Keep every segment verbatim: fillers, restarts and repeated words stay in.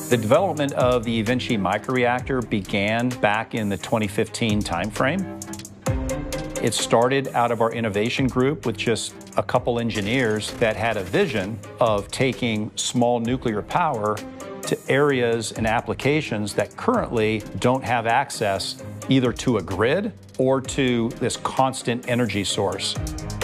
The development of the eVinci microreactor began back in the twenty fifteen timeframe. It started out of our innovation group with just a couple engineers that had a vision of taking small nuclear power to areas and applications that currently don't have access either to a grid or to this constant energy source.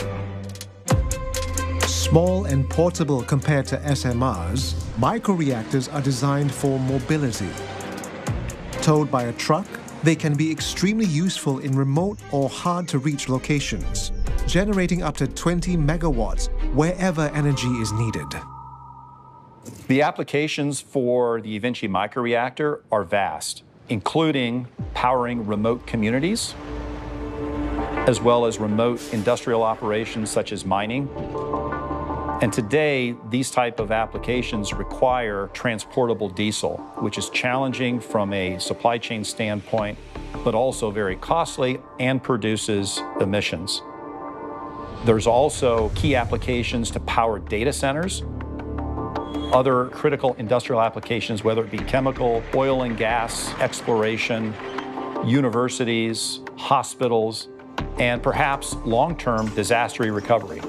Small and portable compared to S M Rs, microreactors are designed for mobility. Towed by a truck, they can be extremely useful in remote or hard-to-reach locations, generating up to twenty megawatts wherever energy is needed. The applications for the eVinci microreactor are vast, including powering remote communities, as well as remote industrial operations such as mining. And today, these type of applications require transportable diesel, which is challenging from a supply chain standpoint, but also very costly and produces emissions. There's also key applications to power data centers, other critical industrial applications, whether it be chemical, oil and gas exploration, universities, hospitals, and perhaps long-term disaster recovery.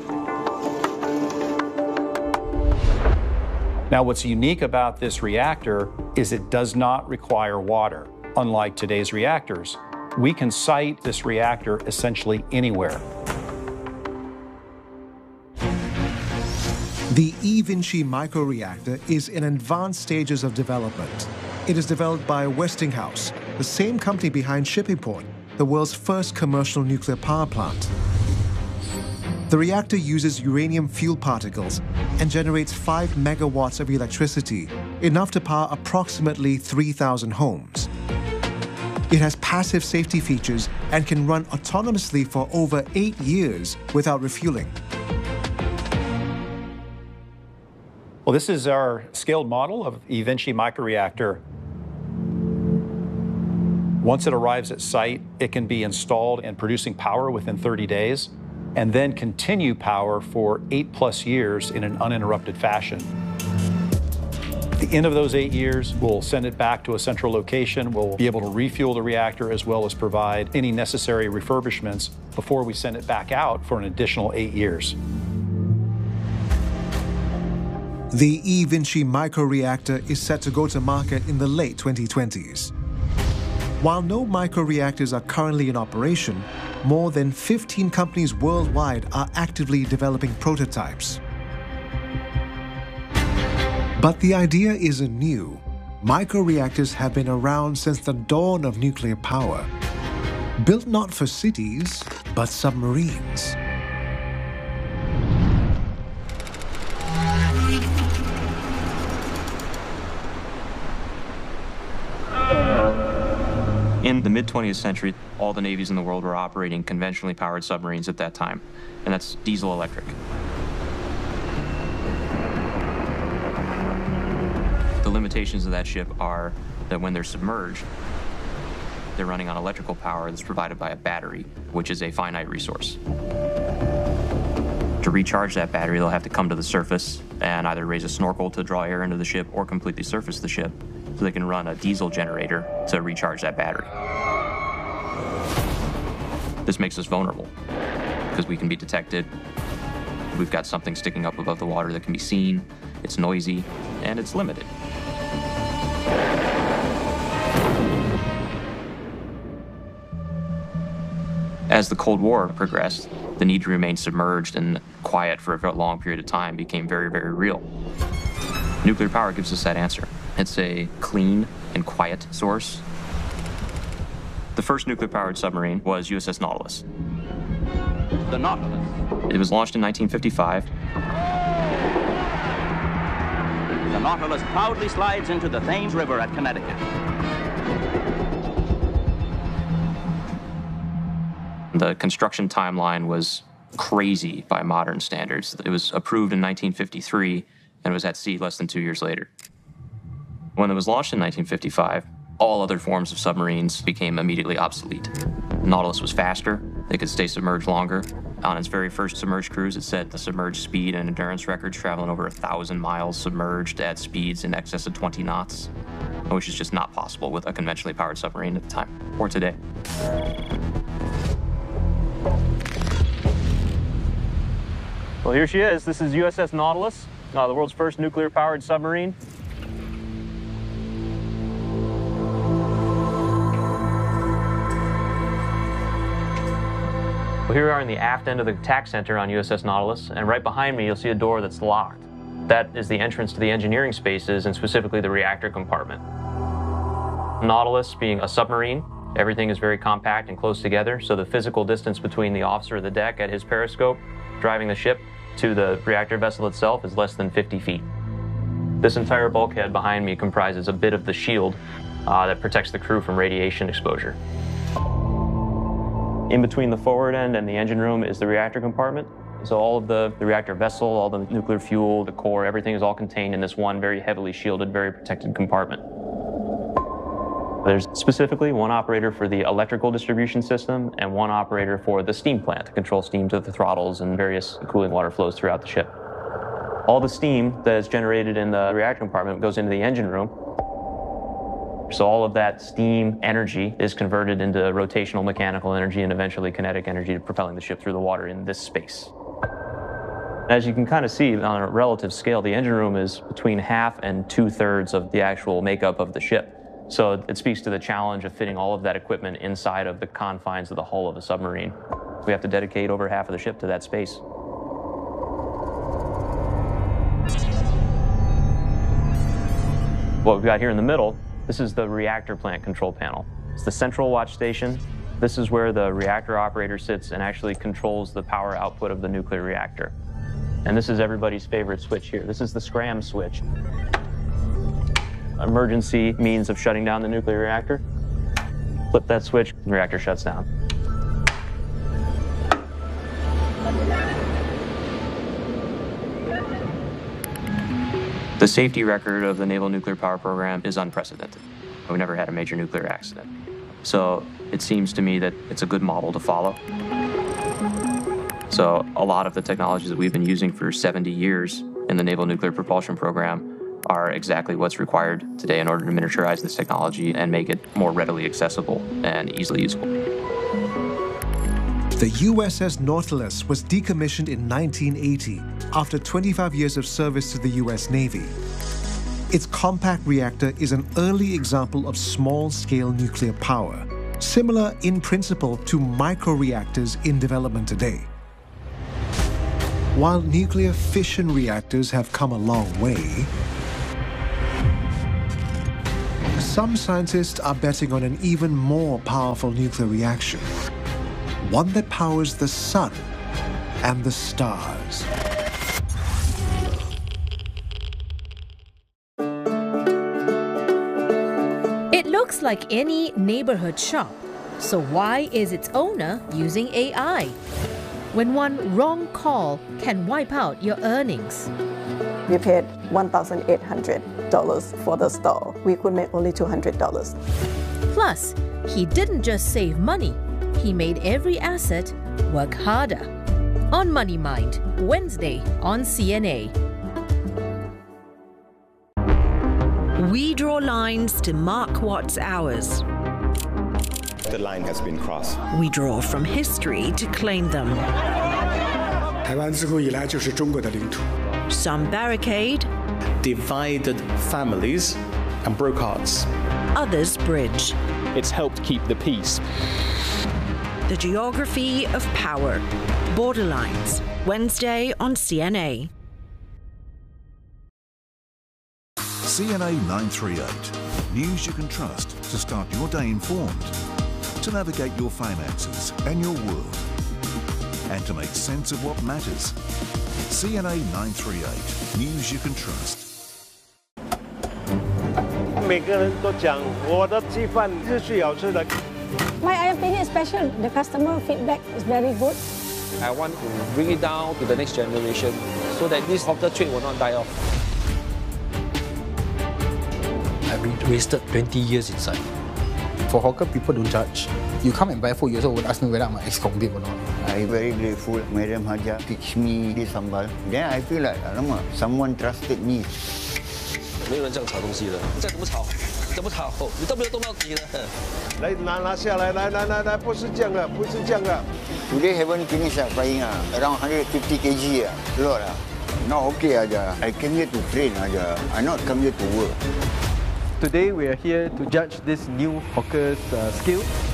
Now, what's unique about this reactor is it does not require water. Unlike today's reactors, we can site this reactor essentially anywhere. The eVinci microreactor is in advanced stages of development. It is developed by Westinghouse, the same company behind Shippingport, the world's first commercial nuclear power plant. The reactor uses uranium fuel particles and generates five megawatts of electricity, enough to power approximately three thousand homes. It has passive safety features and can run autonomously for over eight years without refueling. Well, this is our scaled model of eVinci microreactor. Once it arrives at site, it can be installed and producing power within thirty days, and then continue power for eight plus years in an uninterrupted fashion. At the end of those eight years, we'll send it back to a central location. We'll be able to refuel the reactor as well as provide any necessary refurbishments before we send it back out for an additional eight years. The eVinci microreactor is set to go to market in the late twenty twenties. While no microreactors are currently in operation, more than fifteen companies worldwide are actively developing prototypes. But the idea isn't new. Microreactors have been around since the dawn of nuclear power. Built not for cities, but submarines. In the mid twentieth century, all the navies in the world were operating conventionally powered submarines at that time, and that's diesel electric. The limitations of that ship are that when they're submerged, they're running on electrical power that's provided by a battery, which is a finite resource. To recharge that battery, they'll have to come to the surface and either raise a snorkel to draw air into the ship or completely surface the ship, so they can run a diesel generator to recharge that battery. This makes us vulnerable because we can be detected. We've got something sticking up above the water that can be seen, it's noisy, and it's limited. As the Cold War progressed, the need to remain submerged and quiet for a long period of time became very, very real. Nuclear power gives us that answer. It's a clean and quiet source. The first nuclear-powered submarine was U S S Nautilus. The Nautilus. It was launched in nineteen fifty-five. The Nautilus proudly slides into the Thames River at Connecticut. The construction timeline was crazy by modern standards. It was approved in nineteen fifty-three and was at sea less than two years later. When it was launched in nineteen fifty-five, all other forms of submarines became immediately obsolete. Nautilus was faster, It could stay submerged longer. On its very first submerged cruise, it set the submerged speed and endurance records, traveling over a thousand miles submerged at speeds in excess of twenty knots, which is just not possible with a conventionally powered submarine at the time, or today. Well, here she is. This is U S S Nautilus, uh, the world's first nuclear-powered submarine. Well, here we are in the aft end of the TAC center on U S S Nautilus, and right behind me you'll see a door that's locked. That is the entrance to the engineering spaces, and specifically the reactor compartment. Nautilus being a submarine, everything is very compact and close together, so the physical distance between the officer of the deck at his periscope driving the ship to the reactor vessel itself is less than fifty feet. This entire bulkhead behind me comprises a bit of the shield uh, that protects the crew from radiation exposure. In between the forward end and the engine room is the reactor compartment. So all of the, the reactor vessel, all the nuclear fuel, the core, everything is all contained in this one very heavily shielded, very protected compartment. There's specifically one operator for the electrical distribution system and one operator for the steam plant to control steam to the throttles and various cooling water flows throughout the ship. All the steam that is generated in the reactor compartment goes into the engine room. So all of that steam energy is converted into rotational mechanical energy and eventually kinetic energy to propelling the ship through the water in this space. As you can kind of see on a relative scale, the engine room is between half and two-thirds of the actual makeup of the ship. So it speaks to the challenge of fitting all of that equipment inside of the confines of the hull of a submarine. We have to dedicate over half of the ship to that space. What we've got here in the middle, this is the reactor plant control panel. It's the central watch station. This is where the reactor operator sits and actually controls the power output of the nuclear reactor. And this is everybody's favorite switch here. This is the scram switch. Emergency means of shutting down the nuclear reactor. Flip that switch, the reactor shuts down. The safety record of the Naval Nuclear Power Program is unprecedented. We never had a major nuclear accident. So it seems to me that it's a good model to follow. So a lot of the technologies that we've been using for seventy years in the Naval Nuclear Propulsion Program are exactly what's required today in order to miniaturize this technology and make it more readily accessible and easily usable. The U S S Nautilus was decommissioned in nineteen eighty after twenty-five years of service to the U S Navy. Its compact reactor is an early example of small-scale nuclear power, similar in principle to microreactors in development today. While nuclear fission reactors have come a long way, some scientists are betting on an even more powerful nuclear reaction, one that powers the sun and the stars. It looks like any neighborhood shop, so why is its owner using A I? When one wrong call can wipe out your earnings. We paid one thousand eight hundred dollars for the store. We could make only two hundred dollars. Plus, he didn't just save money, he made every asset work harder. On Money Mind, Wednesday on C N A. We draw lines to mark what's ours. The line has been crossed. We draw from history to claim them. Some barricade, divided families, and broke hearts. Others bridge. It's helped keep the peace. The geography of power. Borderlines. Wednesday on C N A. C N A nine thirty-eight. News you can trust to start your day informed, to navigate your finances and your world, and to make sense of what matters. C N A nine thirty-eight. News you can trust. 每个人都讲我的鸡饭是最好吃的。 My ayam penyet is special. The customer feedback is very good. I want to bring it down to the next generation so that this hawker trade will not die off. I wasted twenty years inside. For hawker, people don't judge. You come and buy food, you also would ask me whether I'm an ex-convict or not. I'm very grateful. Madam Haja teach me this sambal. Then I feel like, alamak, someone trusted me. 没有人这样炒东西的，再怎么炒，怎么炒，你都没有动到底的。 来拿拿下来，来来来来，不是这样的，不是这样的。 Today haven't finished uh, frying uh, around one hundred fifty kilograms uh, lot uh. Not okay aja. I came here to train aja. I not come here to work. Today we are here to judge this new hawker's uh, skill.